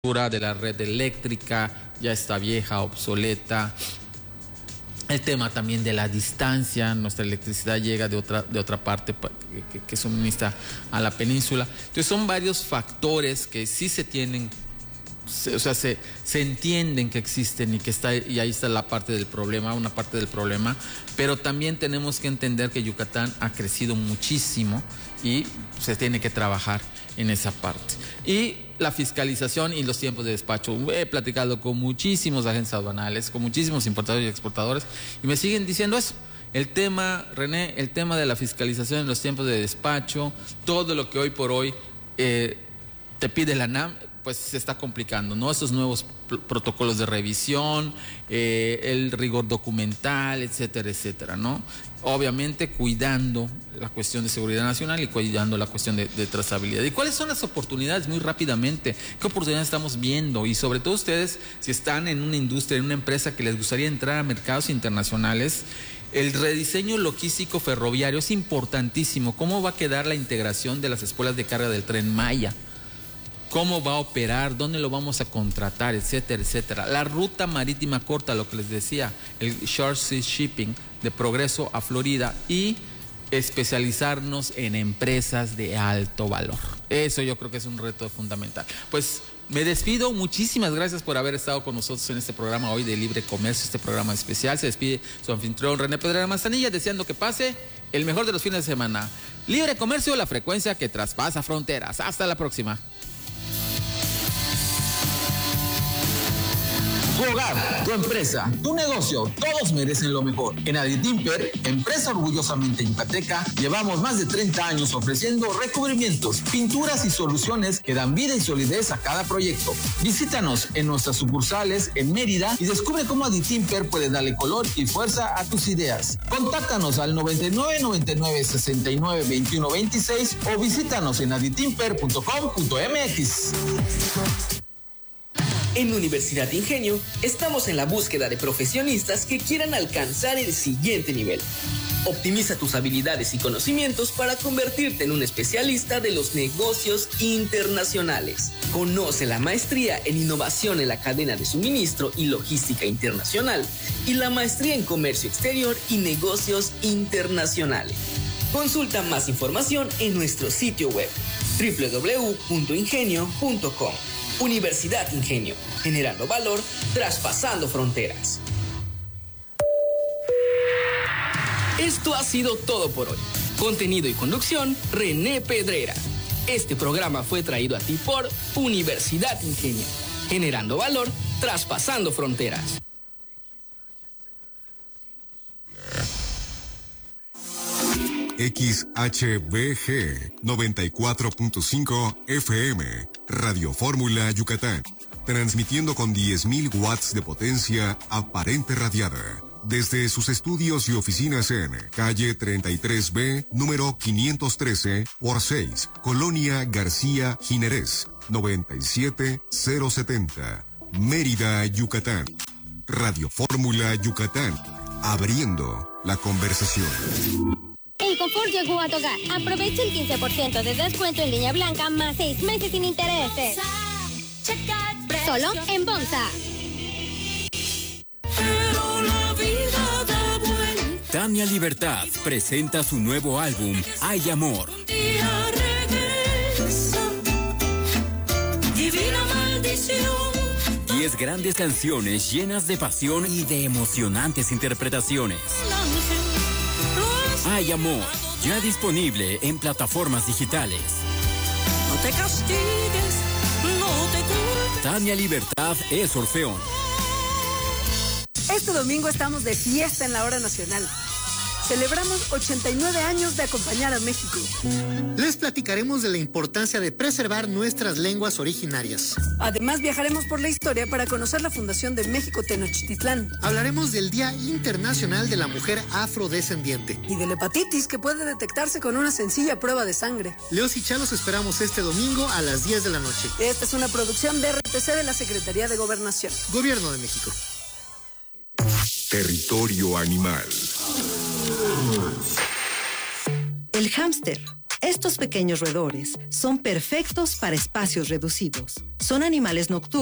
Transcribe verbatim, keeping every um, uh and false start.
de la red eléctrica ya está vieja, obsoleta. El tema también de la distancia, nuestra electricidad llega de otra, de otra parte que, que suministra a la península. Entonces son varios factores que sí se tienen, se, o sea, se, se entienden que existen y que está, y ahí está la parte del problema, una parte del problema, pero también tenemos que entender que Yucatán ha crecido muchísimo y se tiene que trabajar en esa parte. Y la fiscalización y los tiempos de despacho. He platicado con muchísimos agentes aduanales, con muchísimos importadores y exportadores, y me siguen diciendo eso. El tema, René, el tema de la fiscalización en los tiempos de despacho, todo lo que hoy por hoy eh, te pide la N A M, pues se está complicando, ¿no? Esos nuevos protocolos de revisión, eh, el rigor documental, etcétera, etcétera, ¿no? Obviamente cuidando la cuestión de seguridad nacional y cuidando la cuestión de, de trazabilidad. ¿Y cuáles son las oportunidades? Muy rápidamente, ¿qué oportunidades estamos viendo? Y sobre todo ustedes, si están en una industria, en una empresa que les gustaría entrar a mercados internacionales, el rediseño logístico ferroviario es importantísimo. ¿Cómo va a quedar la integración de las escuelas de carga del Tren Maya? ¿Cómo va a operar? ¿Dónde lo vamos a contratar? Etcétera, etcétera. La ruta marítima corta, lo que les decía, el Short Sea Shipping de Progreso a Florida, y especializarnos en empresas de alto valor. Eso yo creo que es un reto fundamental. Pues me despido, muchísimas gracias por haber estado con nosotros en este programa hoy de Libre Comercio, este programa especial. Se despide su anfitrión René Pedrera Manzanilla, deseando que pase el mejor de los fines de semana. Libre Comercio, la frecuencia que traspasa fronteras. Hasta la próxima. Tu hogar, tu empresa, tu negocio, todos merecen lo mejor. En Aditimper, empresa orgullosamente yucateca, llevamos más de treinta años ofreciendo recubrimientos, pinturas y soluciones que dan vida y solidez a cada proyecto. Visítanos en nuestras sucursales en Mérida y descubre cómo Aditimper puede darle color y fuerza a tus ideas. Contáctanos al noventa y nueve, noventa y nueve, sesenta y nueve, veintiuno, veintiséis o visítanos en aditimper punto com punto m x. En Universidad Ingenio estamos en la búsqueda de profesionistas que quieran alcanzar el siguiente nivel. Optimiza tus habilidades y conocimientos para convertirte en un especialista de los negocios internacionales. Conoce la maestría en innovación en la cadena de suministro y logística internacional y la maestría en comercio exterior y negocios internacionales. Consulta más información en nuestro sitio web doble u doble u doble u punto ingenio punto com. Universidad Ingenio, generando valor, traspasando fronteras. Esto ha sido todo por hoy. Contenido y conducción, René Pedrera. Este programa fue traído a ti por Universidad Ingenio, generando valor, traspasando fronteras. X H B G noventa y cuatro punto cinco F M, Radio Fórmula Yucatán, transmitiendo con diez mil watts de potencia aparente radiada, desde sus estudios y oficinas en calle treinta y tres B, número quinientos trece por seis, Colonia García Ginerés, noventa y siete mil setenta, Mérida, Yucatán. Radio Fórmula Yucatán, abriendo la conversación. El confort llegó a tu hogar. Aprovecha el quince por ciento de descuento en línea blanca más seis meses sin intereses. Solo en Bonsa. Tania Libertad presenta su nuevo álbum, Hay Amor. Divina maldición. Diez grandes canciones llenas de pasión y de emocionantes interpretaciones. Hay Amor, ya disponible en plataformas digitales. No te castigues, no te culpes. Tania Libertad es Orfeón. Este domingo estamos de fiesta en la Hora Nacional. Celebramos ochenta y nueve años de acompañar a México. Les platicaremos de la importancia de preservar nuestras lenguas originarias. Además, viajaremos por la historia para conocer la fundación de México Tenochtitlán. Hablaremos del Día Internacional de la Mujer Afrodescendiente. Y de la hepatitis, que puede detectarse con una sencilla prueba de sangre. Leos y Chalos esperamos este domingo a las diez de la noche. Esta es una producción de R T C de la Secretaría de Gobernación. Gobierno de México. Territorio animal. El hámster Estos pequeños roedores son perfectos para espacios reducidos. Son animales nocturnos